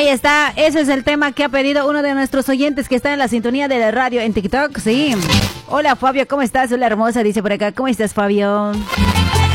Ahí está, ese es el tema que ha pedido uno de nuestros oyentes que está en la sintonía de la radio en TikTok, sí. Hola Fabio, ¿cómo estás? Hola hermosa, dice por acá. ¿Cómo estás, Fabio?